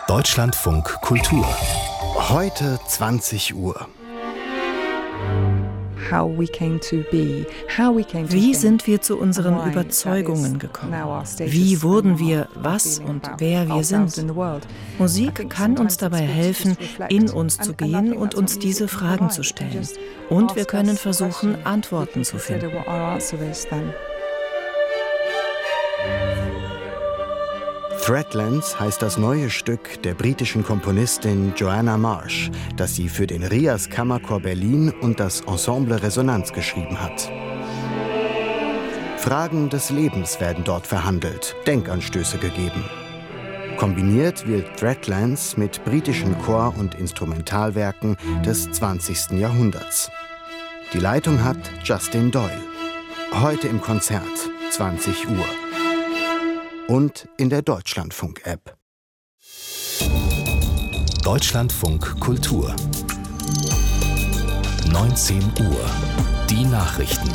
Deutschlandfunk Kultur. Heute 20 Uhr. Wie sind wir zu unseren Überzeugungen gekommen? Wie wurden wir, was und wer wir sind? Musik kann uns dabei helfen, in uns zu gehen und uns diese Fragen zu stellen. Und wir können versuchen, Antworten zu finden. Threadlands heißt das neue Stück der britischen Komponistin Joanna Marsh, das sie für den Rias Kammerchor Berlin und das Ensemble Resonanz geschrieben hat. Fragen des Lebens werden dort verhandelt, Denkanstöße gegeben. Kombiniert wird Threadlands mit britischen Chor- und Instrumentalwerken des 20. Jahrhunderts. Die Leitung hat Justin Doyle. Heute im Konzert, 20 Uhr. Und in der Deutschlandfunk-App. Deutschlandfunk Kultur. 19 Uhr. Die Nachrichten.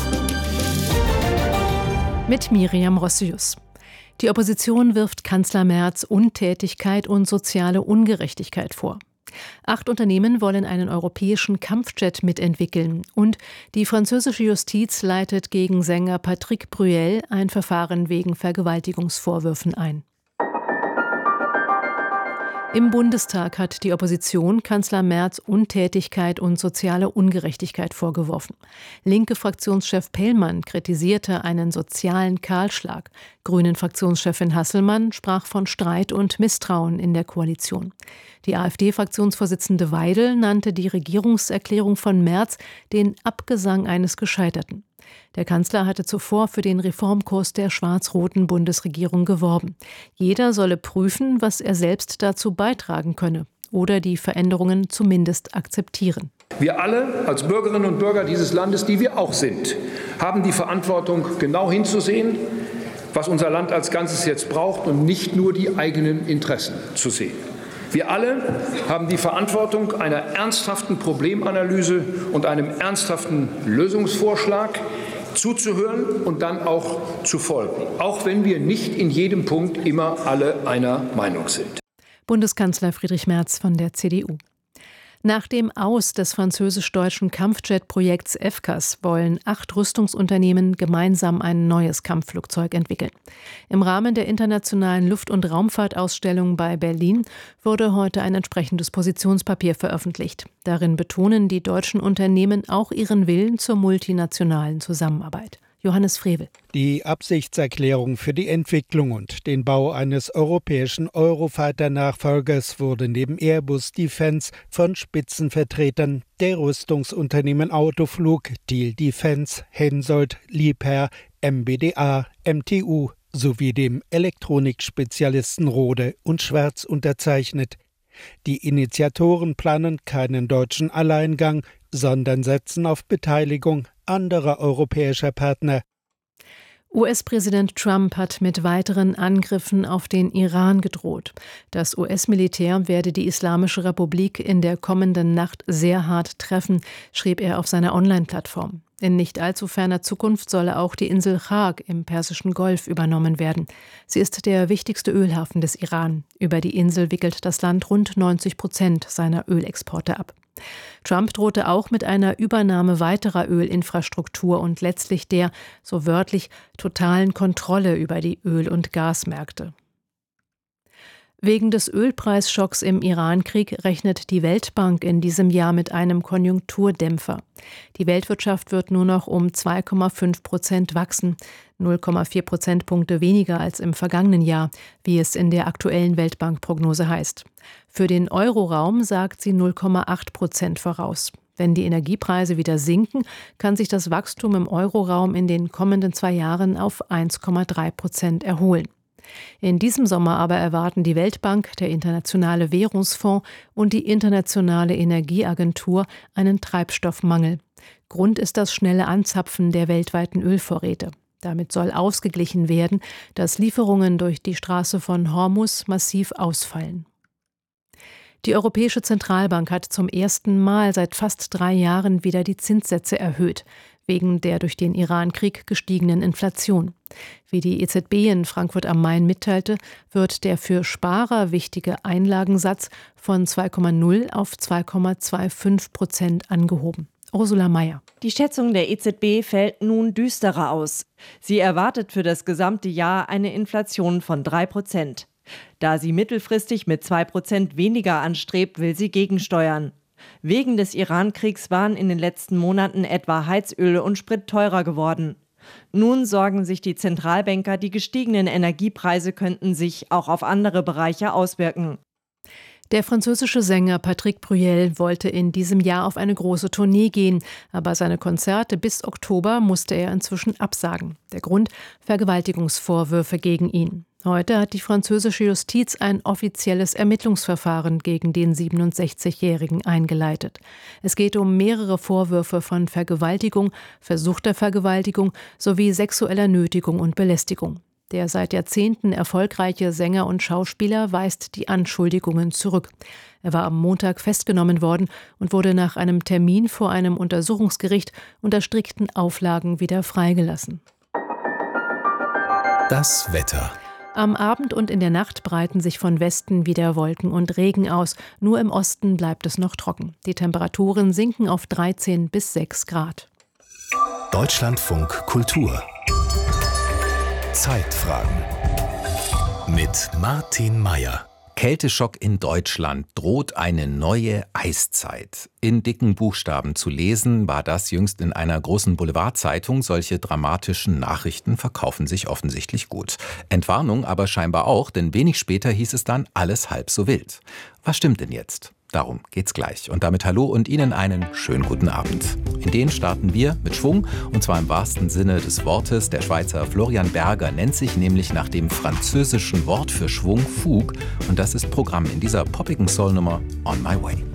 Mit Miriam Rossius. Die Opposition wirft Kanzler Merz Untätigkeit und soziale Ungerechtigkeit vor. 8 Unternehmen wollen einen europäischen Kampfjet mitentwickeln. Und die französische Justiz leitet gegen Sänger Patrick Bruel ein Verfahren wegen Vergewaltigungsvorwürfen ein. Im Bundestag hat die Opposition Kanzler Merz Untätigkeit und soziale Ungerechtigkeit vorgeworfen. Linke Fraktionschef Pellmann kritisierte einen sozialen Kahlschlag. Grünen-Fraktionschefin Hasselmann sprach von Streit und Misstrauen in der Koalition. Die AfD-Fraktionsvorsitzende Weidel nannte die Regierungserklärung von Merz den Abgesang eines Gescheiterten. Der Kanzler hatte zuvor für den Reformkurs der schwarz-roten Bundesregierung geworben. Jeder solle prüfen, was er selbst dazu beitragen könne oder die Veränderungen zumindest akzeptieren. Wir alle als Bürgerinnen und Bürger dieses Landes, die wir auch sind, haben die Verantwortung, genau hinzusehen, was unser Land als Ganzes jetzt braucht und nicht nur die eigenen Interessen zu sehen. Wir alle haben die Verantwortung einer ernsthaften Problemanalyse und einem ernsthaften Lösungsvorschlag zuzuhören und dann auch zu folgen, auch wenn wir nicht in jedem Punkt immer alle einer Meinung sind. Bundeskanzler Friedrich Merz von der CDU. Nach dem Aus des französisch-deutschen Kampfjet-Projekts FCAS wollen 8 Rüstungsunternehmen gemeinsam ein neues Kampfflugzeug entwickeln. Im Rahmen der internationalen Luft- und Raumfahrtausstellung bei Berlin wurde heute ein entsprechendes Positionspapier veröffentlicht. Darin betonen die deutschen Unternehmen auch ihren Willen zur multinationalen Zusammenarbeit. Johannes Frevel. Die Absichtserklärung für die Entwicklung und den Bau eines europäischen Eurofighter-Nachfolgers wurde neben Airbus Defence von Spitzenvertretern der Rüstungsunternehmen Autoflug, Diehl Defence, Hensoldt, Liebherr, MBDA, MTU sowie dem Elektronikspezialisten Rohde und Schwarz unterzeichnet. Die Initiatoren planen keinen deutschen Alleingang, sondern setzen auf Beteiligung anderer europäischer Partner. US-Präsident Trump hat mit weiteren Angriffen auf den Iran gedroht. Das US-Militär werde die Islamische Republik in der kommenden Nacht sehr hart treffen, schrieb er auf seiner Online-Plattform. In nicht allzu ferner Zukunft solle auch die Insel Chag im Persischen Golf übernommen werden. Sie ist der wichtigste Ölhafen des Iran. Über die Insel wickelt das Land rund 90% seiner Ölexporte ab. Trump drohte auch mit einer Übernahme weiterer Ölinfrastruktur und letztlich der, so wörtlich, totalen Kontrolle über die Öl- und Gasmärkte. Wegen des Ölpreisschocks im Irankrieg rechnet die Weltbank in diesem Jahr mit einem Konjunkturdämpfer. Die Weltwirtschaft wird nur noch um 2,5% wachsen, 0,4 Prozentpunkte weniger als im vergangenen Jahr, wie es in der aktuellen Weltbankprognose heißt. Für den Euroraum sagt sie 0,8% voraus. Wenn die Energiepreise wieder sinken, kann sich das Wachstum im Euroraum in den kommenden 2 Jahren auf 1,3% erholen. In diesem Sommer aber erwarten die Weltbank, der Internationale Währungsfonds und die Internationale Energieagentur einen Treibstoffmangel. Grund ist das schnelle Anzapfen der weltweiten Ölvorräte. Damit soll ausgeglichen werden, dass Lieferungen durch die Straße von Hormuz massiv ausfallen. Die Europäische Zentralbank hat zum ersten Mal seit fast 3 Jahren wieder die Zinssätze erhöht. wegen der durch den Irankrieg gestiegenen Inflation. Wie die EZB in Frankfurt am Main mitteilte, wird der für Sparer wichtige Einlagensatz von 2,0 auf 2,25% angehoben. Ursula Mayer. Die Schätzung der EZB fällt nun düsterer aus. Sie erwartet für das gesamte Jahr eine Inflation von 3%. Da sie mittelfristig mit 2% weniger anstrebt, will sie gegensteuern. Wegen des Irankriegs waren in den letzten Monaten etwa Heizöl und Sprit teurer geworden. Nun sorgen sich die Zentralbanker, die gestiegenen Energiepreise könnten sich auch auf andere Bereiche auswirken. Der französische Sänger Patrick Bruel wollte in diesem Jahr auf eine große Tournee gehen, aber seine Konzerte bis Oktober musste er inzwischen absagen. Der Grund: Vergewaltigungsvorwürfe gegen ihn. Heute hat die französische Justiz ein offizielles Ermittlungsverfahren gegen den 67-Jährigen eingeleitet. Es geht um mehrere Vorwürfe von Vergewaltigung, versuchter Vergewaltigung sowie sexueller Nötigung und Belästigung. Der seit Jahrzehnten erfolgreiche Sänger und Schauspieler weist die Anschuldigungen zurück. Er war am Montag festgenommen worden und wurde nach einem Termin vor einem Untersuchungsgericht unter strikten Auflagen wieder freigelassen. Das Wetter. Am Abend und in der Nacht breiten sich von Westen wieder Wolken und Regen aus. Nur im Osten bleibt es noch trocken. Die Temperaturen sinken auf 13 bis 6 Grad. Deutschlandfunk Kultur. Zeitfragen mit Martin Mayer. Kälteschock in Deutschland, droht eine neue Eiszeit. In dicken Buchstaben zu lesen war das jüngst in einer großen Boulevardzeitung. Solche dramatischen Nachrichten verkaufen sich offensichtlich gut. Entwarnung aber scheinbar auch, denn wenig später hieß es dann, alles halb so wild. Was stimmt denn jetzt? Darum geht's gleich. Und damit hallo und Ihnen einen schönen guten Abend. In den starten wir mit Schwung, und zwar im wahrsten Sinne des Wortes. Der Schweizer Florian Berger nennt sich nämlich nach dem französischen Wort für Schwung Fug. Und das ist Programm in dieser poppigen Soul-Nummer On My Way.